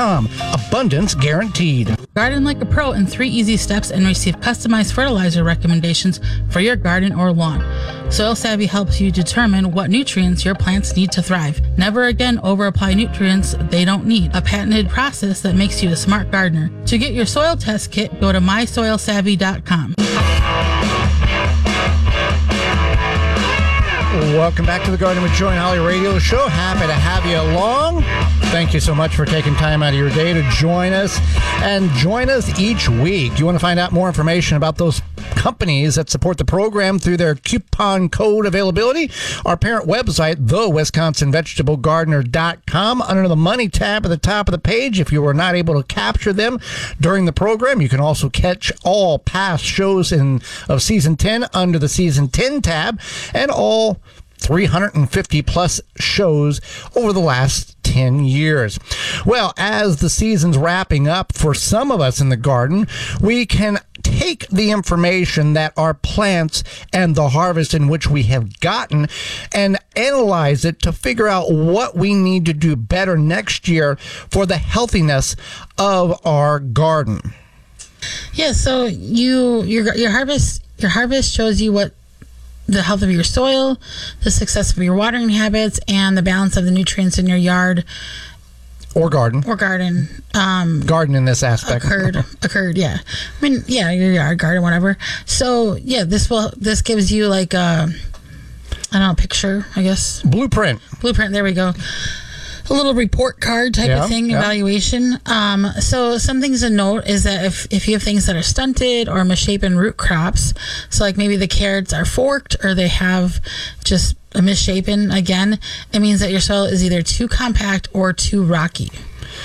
gardenforward.com. Abundance guaranteed. Garden like a pro in 3 easy steps and receive customized fertilizer recommendations for your garden or lawn. Soil Savvy helps you determine what nutrients your plants need to thrive. Never again over-apply nutrients they don't need. A patented process that makes you a smart gardener. To get your soil test kit, go to mysoilsavvy.com. Welcome back to the Garden with Joy and Holly radio show. Happy to have you along. Thank you so much for taking time out of your day to join us and join us each week. You want to find out more information about those companies that support the program through their coupon code availability? Our parent website, thewisconsinvegetablegardener.com. Under the Money tab at the top of the page, if you were not able to capture them during the program, you can also catch all past shows of Season 10 under the Season 10 tab, and all 350 plus shows over the last 10 years. Well, as the season's wrapping up for some of us in the garden, we can take the information that our plants and the harvest in which we have gotten and analyze it to figure out what we need to do better next year for the healthiness of our garden. Yeah, so your harvest shows you what the health of your soil, the success of your watering habits, and the balance of the nutrients in your yard or garden. Garden in this aspect occurred. Yeah, I mean, yeah, your yard, garden, whatever. So yeah, this gives you like a picture, I guess. Blueprint. There we go. A little report card type of thing, evaluation. So some things to note is that if you have things that are stunted or misshapen root crops, so like maybe the carrots are forked or they have just a misshapen, again, it means that your soil is either too compact or too rocky.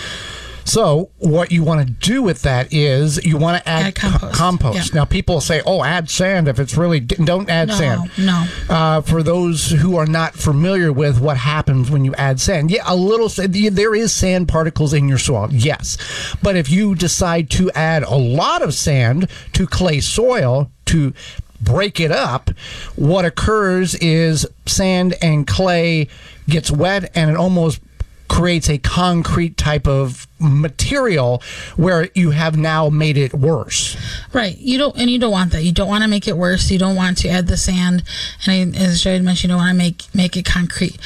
So what you want to do with that is you want to add compost. Yeah. Now, people say, add sand if it's really... Don't add sand. No. For those who are not familiar with what happens when you add sand, a little... There is sand particles in your soil, yes. But if you decide to add a lot of sand to clay soil to break it up, what occurs is sand and clay gets wet and it almost creates a concrete type of material where you have now made it worse. Right. You don't want that. You don't want to make it worse. You don't want to add the sand. And as Joy had mentioned, you don't want to make it concrete.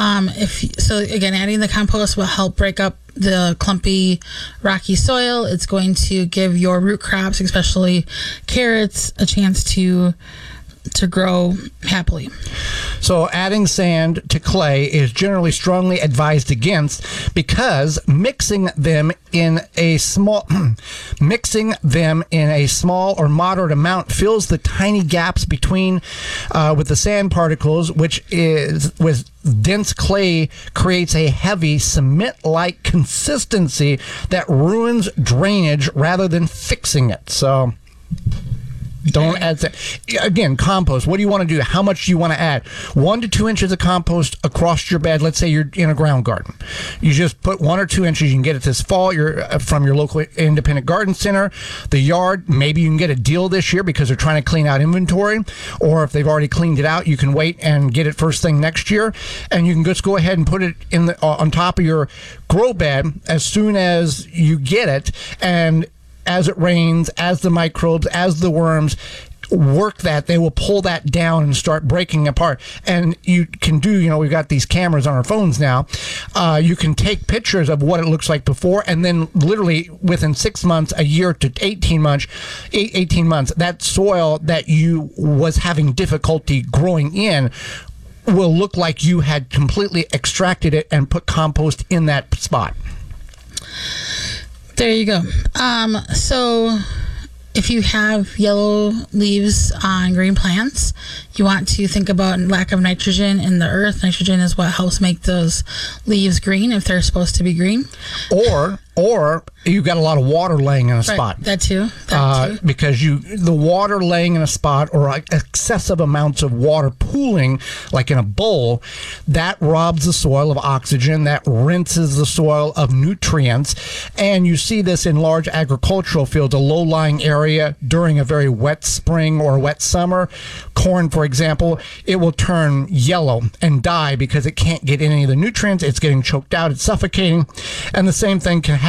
Again, adding the compost will help break up the clumpy, rocky soil. It's going to give your root crops, especially carrots, a chance to grow happily. So adding sand to clay is generally strongly advised against because mixing them in a small or moderate amount fills the tiny gaps between with the sand particles, which is with dense clay creates a heavy cement-like consistency that ruins drainage rather than fixing it. So don't add that. Again, compost. What do you want to do? How much do you want to add? 1 to 2 inches of compost across your bed. Let's say you're in a ground garden. You just put 1 or 2 inches. You can get it this fall. You're from your local independent garden center. The yard, maybe you can get a deal this year because they're trying to clean out inventory. Or if they've already cleaned it out, you can wait and get it first thing next year. And you can just go ahead and put it in on top of your grow bed as soon as you get it. And as it rains, as the microbes, as the worms work that, they will pull that down and start breaking apart. And you can do, we've got these cameras on our phones now. You can take pictures of what it looks like before, and then literally within 6 months, a year to 18 months, that soil that you was having difficulty growing in will look like you had completely extracted it and put compost in that spot. There you go. So if you have yellow leaves on green plants, you want to think about lack of nitrogen in the earth. Nitrogen is what helps make those leaves green if they're supposed to be green. Or you've got a lot of water laying in a spot. That too. Because the water laying in a spot or excessive amounts of water pooling, like in a bowl, that robs the soil of oxygen, that rinses the soil of nutrients. And you see this in large agricultural fields, a low-lying area during a very wet spring or wet summer. Corn, for example, it will turn yellow and die because it can't get any of the nutrients. It's getting choked out. It's suffocating. And the same thing can happen